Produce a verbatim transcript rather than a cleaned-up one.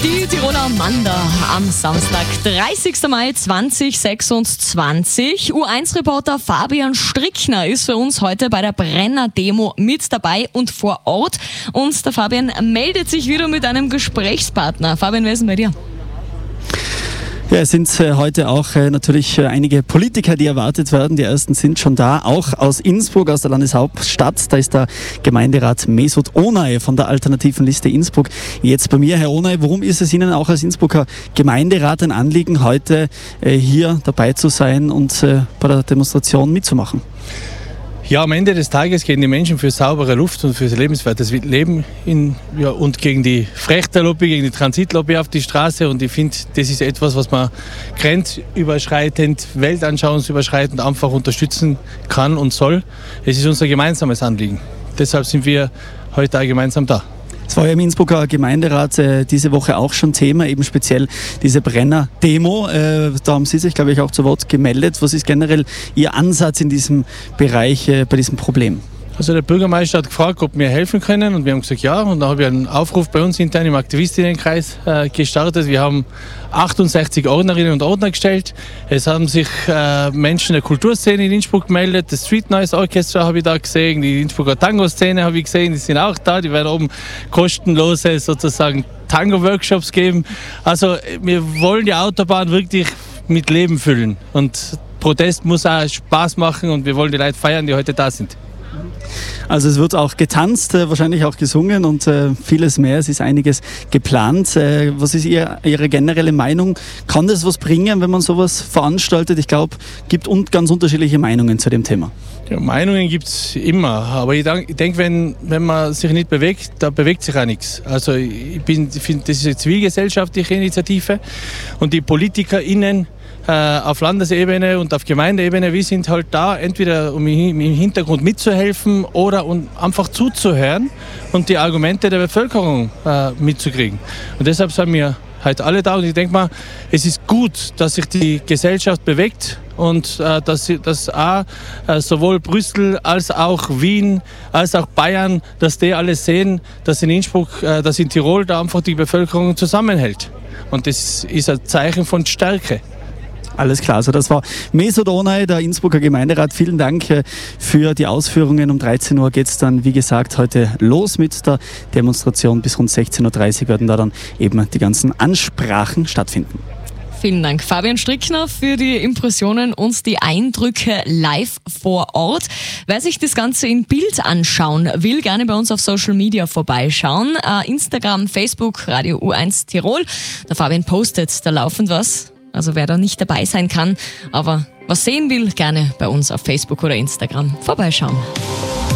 Die Tiroler Manda am Samstag, dreißigster Mai zweitausendsechsundzwanzig. U eins Reporter Fabian Strickner ist für uns heute bei der Brenner-Demo mit dabei und vor Ort. Und der Fabian meldet sich wieder mit einem Gesprächspartner. Fabian, wer ist denn bei dir? Ja, es sind äh, heute auch äh, natürlich äh, einige Politiker, die erwartet werden. Die ersten sind schon da, auch aus Innsbruck, aus der Landeshauptstadt. Da ist der Gemeinderat Mesut Onay von der alternativen Liste Innsbruck jetzt bei mir. Herr Onay, warum ist es Ihnen auch als Innsbrucker Gemeinderat ein Anliegen, heute äh, hier dabei zu sein und äh, bei der Demonstration mitzumachen? Ja, am Ende des Tages gehen die Menschen für saubere Luft und für lebenswertes Leben in, ja, und gegen die Frechterlobby, gegen die Transitlobby auf die Straße. Und ich finde, das ist etwas, was man grenzüberschreitend, weltanschauungsüberschreitend einfach unterstützen kann und soll. Es ist unser gemeinsames Anliegen. Deshalb sind wir heute auch gemeinsam da. Es war ja im Innsbrucker Gemeinderat äh, diese Woche auch schon Thema, eben speziell diese Brenner-Demo. Äh, da haben Sie sich, glaube ich, auch zu Wort gemeldet. Was ist generell Ihr Ansatz in diesem Bereich, äh, bei diesem Problem? Also der Bürgermeister hat gefragt, ob wir helfen können, und wir haben gesagt ja. Und dann habe ich einen Aufruf bei uns intern im Aktivistinnenkreis äh, gestartet. Wir haben achtundsechzig Ordnerinnen und Ordner gestellt. Es haben sich äh, Menschen der Kulturszene in Innsbruck gemeldet. Das Street Noise Orchestra habe ich da gesehen, die Innsbrucker Tango-Szene habe ich gesehen, die sind auch da. Die werden oben kostenlose sozusagen Tango-Workshops geben. Also wir wollen die Autobahn wirklich mit Leben füllen. Und Protest muss auch Spaß machen, und wir wollen die Leute feiern, die heute da sind. Also es wird auch getanzt, äh, wahrscheinlich auch gesungen und äh, vieles mehr. Es ist einiges geplant. Äh, was ist Ihr, Ihre generelle Meinung? Kann das was bringen, wenn man sowas veranstaltet? Ich glaube, es gibt un- ganz unterschiedliche Meinungen zu dem Thema. Ja, Meinungen gibt es immer, aber ich, ich denke, wenn, wenn man sich nicht bewegt, da bewegt sich auch nichts. Also ich, bin, ich finde, das ist eine zivilgesellschaftliche Initiative, und die PolitikerInnen auf Landesebene und auf Gemeindeebene, wir sind halt da, entweder um im Hintergrund mitzuhelfen oder um einfach zuzuhören und die Argumente der Bevölkerung äh, mitzukriegen. Und deshalb sind wir halt alle da, und ich denke mal, es ist gut, dass sich die Gesellschaft bewegt und äh, dass, dass auch äh, sowohl Brüssel als auch Wien als auch Bayern, dass die alle sehen, dass in Innsbruck, äh, dass in Tirol da einfach die Bevölkerung zusammenhält. Und das ist ein Zeichen von Stärke. Alles klar, also das war Mesut Onay, der Innsbrucker Gemeinderat. Vielen Dank für die Ausführungen. Um dreizehn Uhr geht es dann, wie gesagt, heute los mit der Demonstration. Bis rund sechzehn Uhr dreißig werden da dann eben die ganzen Ansprachen stattfinden. Vielen Dank, Fabian Strickner, für die Impressionen und die Eindrücke live vor Ort. Wer sich das Ganze in Bild anschauen will, gerne bei uns auf Social Media vorbeischauen. Uh, Instagram, Facebook, Radio U eins Tirol. Der Fabian postet da laufend was. Also wer da nicht dabei sein kann, aber was sehen will, gerne bei uns auf Facebook oder Instagram vorbeischauen.